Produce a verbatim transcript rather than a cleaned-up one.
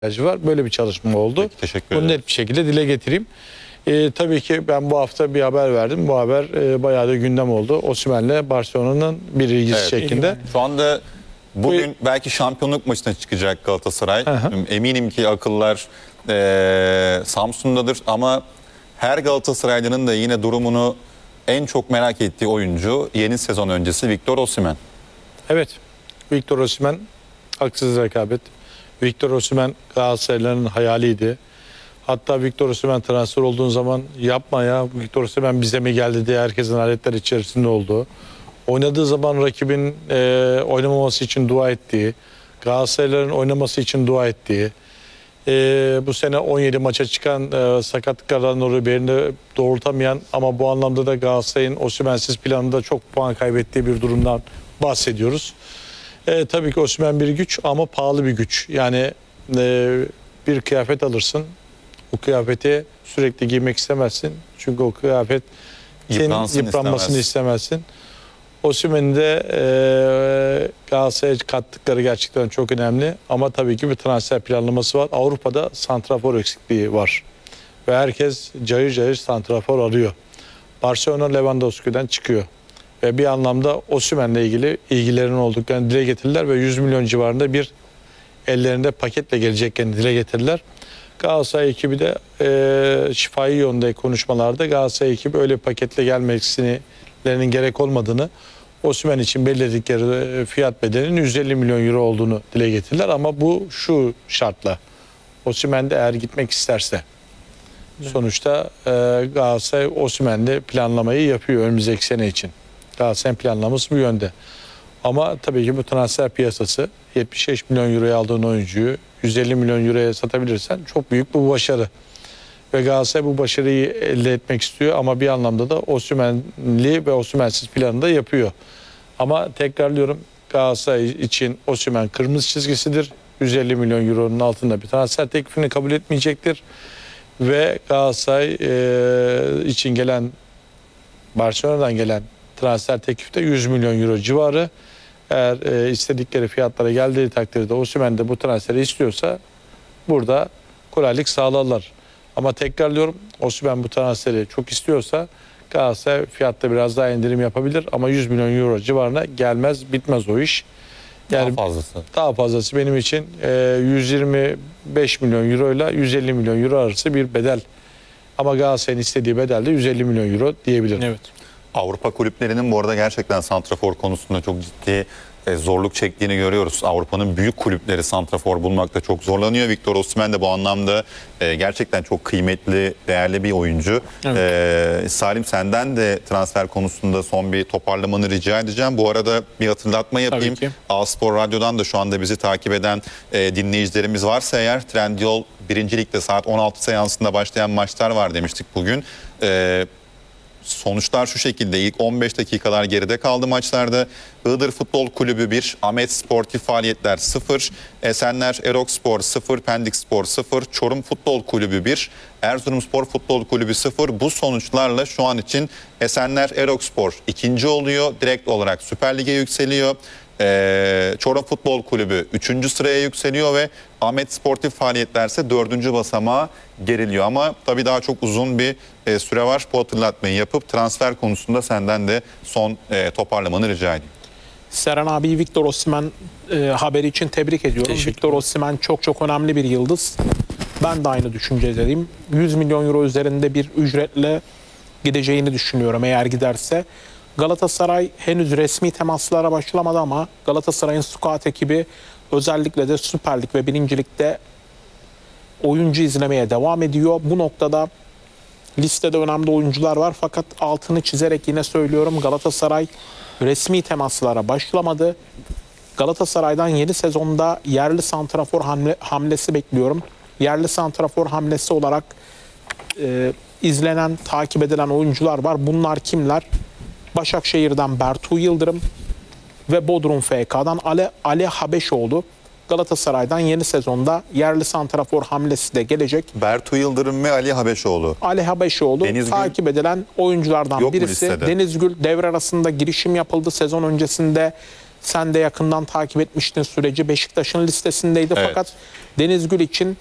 ihtiyacı var. Böyle bir çalışma oldu. Peki, teşekkür Bunu ederim. net bir şekilde dile getireyim. Ee, tabii ki ben bu hafta bir haber verdim. Bu haber e, bayağı da gündem oldu. Osimhen'le Barcelona'nın bir ilgisi Evet. şeklinde. Şu anda bugün belki şampiyonluk maçına çıkacak Galatasaray. Aha. Eminim ki akıllar e, Samsun'dadır ama her Galatasaraylı'nın da yine durumunu en çok merak ettiği oyuncu yeni sezon öncesi Victor Osimhen. Evet. Victor Osimhen haksız rekabet. Victor Osimhen Galatasaraylıların hayaliydi. Hatta Victor Osimhen transfer olduğun zaman yapma ya Victor Osimhen bize mi geldi diye herkesin hayretler içerisinde olduğu. Oynadığı zaman rakibin e, oynamaması için dua ettiği, Galatasaraylıların oynaması için dua ettiği, e, bu sene on yedi maça çıkan e, sakatlıklardan dolayı birini doğrultamayan ama bu anlamda da Galatasaray'ın Osimhen'siz planında çok puan kaybettiği bir durumdan bahsediyoruz. E, tabii ki Osimhen bir güç ama pahalı bir güç. Yani e, bir kıyafet alırsın. O kıyafeti sürekli giymek istemezsin. Çünkü o kıyafet senin Yıpransın yıpranmasını istemez. istemezsin. Osimhen'in de e, Galatasaray'a kattıkları gerçekten çok önemli. Ama tabii ki bir transfer planlaması var. Avrupa'da santrafor eksikliği var. Ve herkes cayır cayır santrafor arıyor. Barcelona Lewandowski'den çıkıyor. Ve bir anlamda Osimhen'le ilgili ilgilerinin olduklarını dile getirdiler ve yüz milyon civarında bir ellerinde paketle geleceklerini dile getirdiler. Galatasaray ekibi de e, şifai yönde konuşmalarda Galatasaray ekibi öyle paketle gelmesinin gerek olmadığını, Osimhen için belirledikleri fiyat bedelinin yüz elli milyon euro olduğunu dile getirdiler. Ama bu şu şartla, Osimhen de eğer gitmek isterse, sonuçta e, Galatasaray Osimhen'de planlamayı yapıyor önümüzdeki sene için. Galatasaray'ın planlaması bu yönde. Ama tabii ki bu transfer piyasası yetmiş beş milyon euroya aldığın oyuncuyu yüz elli milyon euroya satabilirsen çok büyük bir başarı. Ve Galatasaray bu başarıyı elde etmek istiyor ama bir anlamda da Osimhen'li ve Osimhen'siz planını da yapıyor. Ama tekrarlıyorum, Galatasaray için Osimhen kırmızı çizgisidir. yüz elli milyon euronun altında bir transfer teklifini kabul etmeyecektir. Ve Galatasaray e, için gelen, Barcelona'dan gelen transfer teklifi de yüz milyon euro civarı. Eğer e, istedikleri fiyatlara geldiği takdirde Osimhen de bu transferi istiyorsa burada kolaylık sağlarlar. Ama tekrarlıyorum, Osimhen bu transferi çok istiyorsa Galatasaray fiyatta biraz daha indirim yapabilir ama yüz milyon euro civarına gelmez, bitmez o iş. Yani Daha fazlası. Daha fazlası benim için e, yüz yirmi beş milyon euro ile yüz elli milyon euro arası bir bedel. Ama Galatasaray'ın istediği bedel de yüz elli milyon euro diyebilirim. Evet. Avrupa kulüplerinin bu arada gerçekten santrafor konusunda çok ciddi e, zorluk çektiğini görüyoruz. Avrupa'nın büyük kulüpleri santrafor bulmakta çok zorlanıyor. Victor Osimhen de bu anlamda e, gerçekten çok kıymetli, değerli bir oyuncu. Evet. E, Salim, senden de transfer konusunda son bir toparlamanı rica edeceğim. Bu arada bir hatırlatma yapayım. Tabii ki. A-Spor Radyo'dan da şu anda bizi takip eden e, dinleyicilerimiz varsa eğer, Trendyol birinci Lig'de saat on altı seansında başlayan maçlar var demiştik bugün. E, Sonuçlar şu şekilde: ilk on beş dakikalar geride kaldı maçlarda. Iğdır Futbol Kulübü bir, Ahmet Sportif Faaliyetler sıfır, Esenler Erokspor sıfır, Pendikspor sıfır, Çorum Futbol Kulübü bir, Erzurumspor Futbol Kulübü sıfır. Bu sonuçlarla şu an için Esenler Erokspor ikinci oluyor. Direkt olarak Süper Lig'e yükseliyor. Ee, Çorum Futbol Kulübü üçüncü sıraya yükseliyor ve Ahmet Sportif Faaliyetler ise dördüncü basamağa geriliyor. Ama tabii daha çok uzun bir e, süre var. Bu hatırlatmayı yapıp transfer konusunda senden de son e, toparlamanı rica edeyim. Seren abi, Victor Osimhen e, haberi için tebrik ediyorum. Teşekkür Victor Osimhen çok çok önemli bir yıldız. Ben de aynı düşüncedeyim. yüz milyon euro üzerinde bir ücretle gideceğini düşünüyorum eğer giderse. Galatasaray henüz resmi temaslara başlamadı ama Galatasaray'ın scout ekibi özellikle de Süper Lig ve birinci Lig'de oyuncu izlemeye devam ediyor. Bu noktada listede önemli oyuncular var fakat altını çizerek yine söylüyorum, Galatasaray resmi temaslara başlamadı. Galatasaray'dan yeni sezonda yerli santrafor hamle, hamlesi bekliyorum. Yerli santrafor hamlesi olarak e, izlenen, takip edilen oyuncular var. Bunlar kimler? Başakşehir'den Bertu Yıldırım ve Bodrum F K'dan Ali, Ali Habeşoğlu. Galatasaray'dan yeni sezonda yerli santrafor hamlesi de gelecek. Bertu Yıldırım ve Ali Habeşoğlu. Ali Habeşoğlu Denizgül takip edilen oyunculardan yok mu birisi. listede? Denizgül devre arasında girişim yapıldı. Sezon öncesinde Sen de yakından takip etmiştin süreci. Beşiktaş'ın listesindeydi Evet. fakat Deniz Gül için